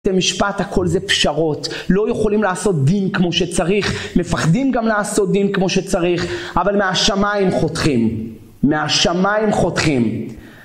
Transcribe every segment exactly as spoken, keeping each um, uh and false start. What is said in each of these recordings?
משפט הכל זה פשרות, לא יכולים לעשות דין כמו שצריך, מפחדים גם לעשות דין כמו שצריך, אבל מהשמיים חותכים, מהשמיים חותכים.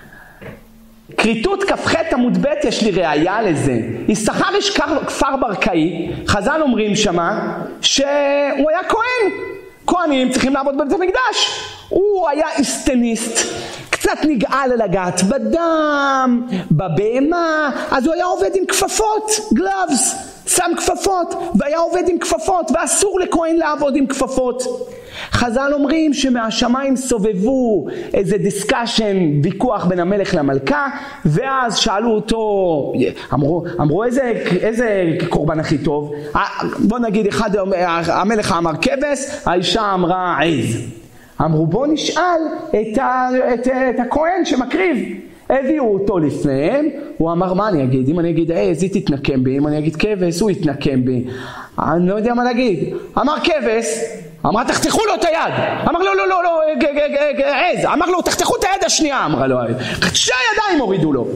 כריתות כ"ח עמוד ב' יש לי ראיה לזה. יששכר יש כפר ברקאי, חז"ל אומרים שמה שהוא היה כהן, כהנים צריכים לעבוד בבית המקדש, הוא היה איסטניסט, קצת נגעל לגעת בדם, בבהמה, אז הוא היה עובד עם כפפות, גלאבס, שם כפפות, והיה עובד עם כפפות, ואסור לכהן לעבוד עם כפפות. חז"ל אומרים שמהשמיים סובבו איזה דיסקשן, ויכוח בין המלך למלכה, ואז שאלו אותו, אמרו, אמרו איזה, איזה קורבן הכי טוב? בוא נגיד, אחד, המלך אמר כבש, האישה אמרה עז. אמרו בוא נשאל את, ה, את, את הכהן שמקריב. הביאו אותו לפניהם, הוא אמר מה אני אגיד? אם אני אגיד עז היא תתנקם בי, אם אני אגיד כבש הוא יתנקם בי, אני לא יודע מה להגיד. אמר כבש, אמרה תחתכו לו את היד, אמר לו לא לא לא עז, אמר לו תחתכו את היד השנייה, אמרה לו שתי הידיים הורידו לו.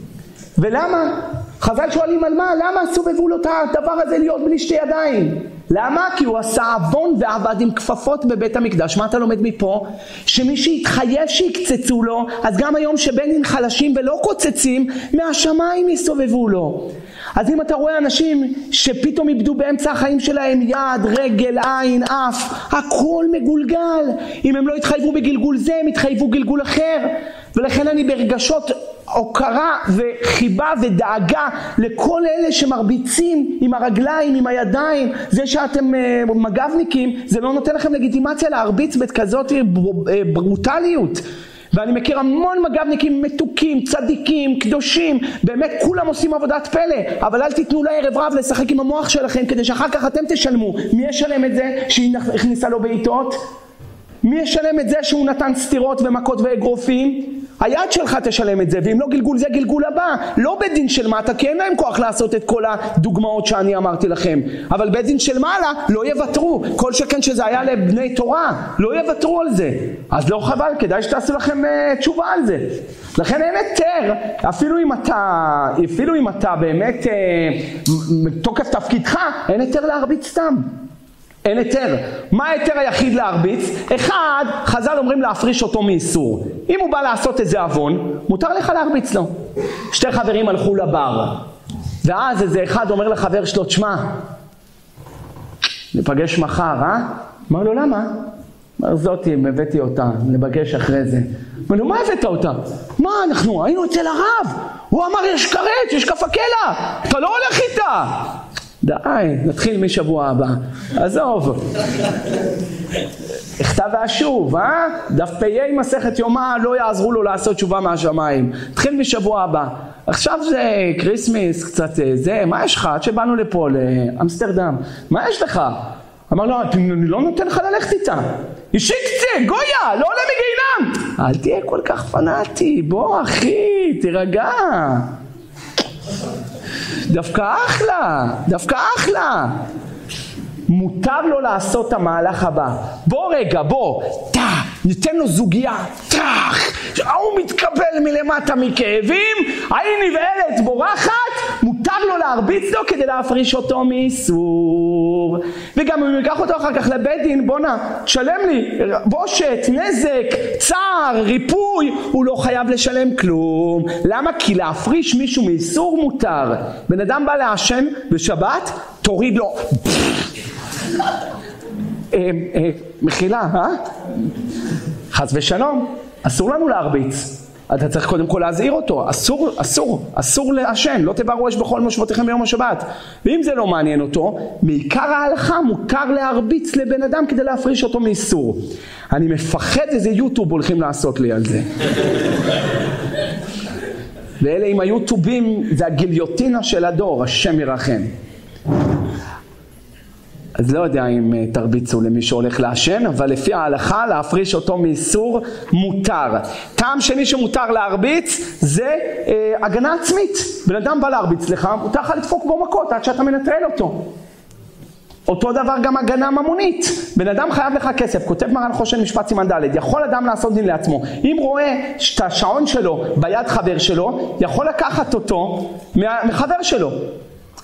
ולמה? חז"ל שואלים על מה? למה סובבו לו את הדבר הזה להיות בלי שתי ידיים? למה? כי הוא עשה עוון ועבד עם כפפות בבית המקדש. מה אתה לומד מפה? שמי שהתחייב שיקצצו לו, אז גם היום שבין חלשים ולא קוצצים, מהשמיים יסובבו לו. אז אם אתה רואה אנשים שפתאום איבדו באמצע החיים שלהם יד, רגל, עין, אף, הכל מגולגל. אם הם לא התחייבו בגלגול זה, הם התחייבו גלגול אחר. ולכן אני ברגשות הוקרה וחיבה ודאגה לכל אלה שמרביצים עם הרגליים, עם הידיים. זה שאתם מגבניקים, זה לא נותן לכם לגיטימציה להרביץ בכזאת ברוטליות. ואני מכיר המון מגבניקים מתוקים, צדיקים, קדושים, באמת כולם עושים עבודת פלא, אבל אל תיתנו לערב רב לשחק עם המוח שלכם כדי שאחר כך אתם תשלמו. מי ישלם את זה שהיא הכניסה לו בעיטות? מי ישלם את זה שהוא נתן סתירות ומכות ואגרופים? היד שלך תשלם את זה, ואם לא גלגול זה גלגול הבא. לא בדין של מטה, כי אין להם כוח לעשות את כל הדוגמאות שאני אמרתי לכם, אבל בדין של מעלה לא יוותרו, כל שכן שזה היה לבני תורה, לא יוותרו על זה. אז לא חבל, כדאי שתעשו לכם uh, תשובה על זה. לכן אין היתר, אפילו אם אתה, אפילו אם אתה באמת uh, מתוקף תפקידך, אין היתר להרביץ סתם. אין היתר. מה היתר היחיד להרביץ? אחד, חז"ל אומרים להפריש אותו מאיסור. אם הוא בא לעשות איזה עוון, מותר לך להרביץ לו. שתי חברים הלכו לבר, ואז איזה אחד אומר לחבר שלו, תשמע, נפגש מחר, אה? אמר לו, למה? אמר, זאתי, הבאתי אותה, נפגש אחרי זה. אמר לו, מה הבאת אותה? מה, אנחנו היינו אצל הרב, הוא אמר, יש קרץ, יש כף הקלע, אתה לא הולך איתה. די, נתחיל משבוע הבא. עזוב. הכתב והשוב, אה? דף פ"א מסכת יומא לא יעזרו לו לעשות תשובה מהשמיים. נתחיל משבוע הבא. עכשיו זה קריסמס, קצת זה, מה יש לך? עד שבאנו לפה, לאמסטרדם. מה יש לך? אמר לו, אני לא נותן לך ללכת איתה. אישי קצה, גויה, לא עולה מגיהינום. אל תהיה כל כך פנאטי, בוא אחי, תירגע. דווקא אחלה, דווקא אחלה. מותר לו לעשות המהלך הבא. בוא רגע, בוא, טה, ניתן לו זוגיה, טרח, הוא מתקבל מלמטה מכאבים, ההיא נבעלת בורחת, מותר לו להרביץ לו כדי להפריש אותו מאיסור. וגם אם ייקח אותו אחר כך לבית דין, בוא נע, תשלם לי, בושת, נזק, צער, ריפוי, הוא לא חייב לשלם כלום. למה? כי להפריש מישהו מאיסור מותר. בן אדם בא לעשן בשבת, תוריד לו מחילה, אה? חס ושלום, אסור לנו להרביץ. אתה צריך קודם כל להזהיר אותו, אסור, אסור, אסור לעשן, לא תבערו אש בכל מושבותיכם ביום השבת. ואם זה לא מעניין אותו, מעיקר ההלכה מותר להרביץ לבן אדם כדי להפריש אותו מאיסור. אני מפחד איזה יוטיוב הולכים לעשות לי על זה. ואלה עם היוטיובים זה הגיליוטינה של הדור, השם ירחם. אז לא יודע אם תרביצו למי שהולך לעשן, אבל לפי ההלכה להפריש אותו מאיסור מותר. טעם שני שמותר להרביץ זה אה, הגנה עצמית. בן אדם בא להרביץ לך, מותר לך לדפוק בו מכות עד שאתה מנטרל אותו. אותו דבר גם הגנה ממונית. בן אדם חייב לך כסף, כותב מרן חושן משפט סימן ד', יכול אדם לעשות דין לעצמו. אם רואה את השעון שלו ביד חבר שלו, יכול לקחת אותו מחבר שלו.